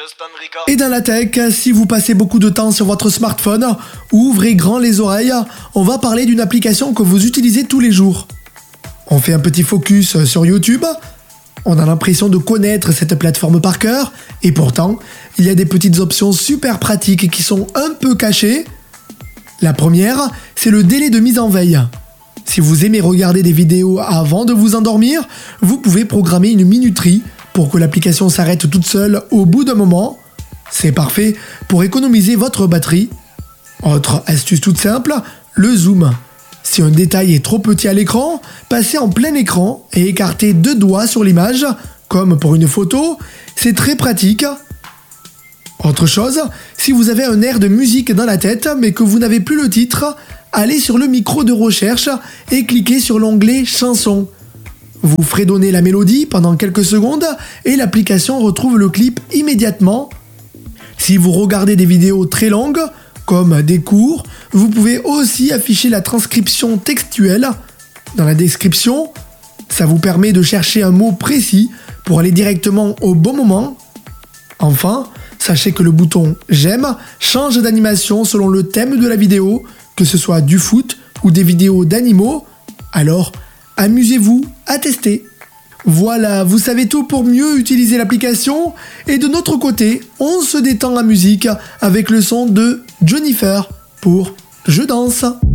Et dans la tech, si vous passez beaucoup de temps sur votre smartphone, ouvrez grand les oreilles, on va parler d'une application que vous utilisez tous les jours. On fait un petit focus sur YouTube, on a l'impression de connaître cette plateforme par cœur, et pourtant, il y a des petites options super pratiques qui sont un peu cachées. La première, c'est le délai de mise en veille. Si vous aimez regarder des vidéos avant de vous endormir, vous pouvez programmer une minuterie pour que l'application s'arrête toute seule au bout d'un moment. C'est parfait pour économiser votre batterie. Autre astuce toute simple, le zoom. Si un détail est trop petit à l'écran, passez en plein écran et écartez 2 doigts sur l'image, comme pour une photo, c'est très pratique. Autre chose, si vous avez un air de musique dans la tête mais que vous n'avez plus le titre, allez sur le micro de recherche et cliquez sur l'onglet Chansons. Vous fredonnez la mélodie pendant quelques secondes et l'application retrouve le clip immédiatement. Si vous regardez des vidéos très longues, comme des cours, vous pouvez aussi afficher la transcription textuelle. Dans la description, ça vous permet de chercher un mot précis pour aller directement au bon moment. Enfin, sachez que le bouton « J'aime » change d'animation selon le thème de la vidéo, que ce soit du foot ou des vidéos d'animaux. Alors, amusez-vous à tester. Voilà, vous savez tout pour mieux utiliser l'application. Et de notre côté, on se détend la musique avec le son de Jennifer pour Je danse.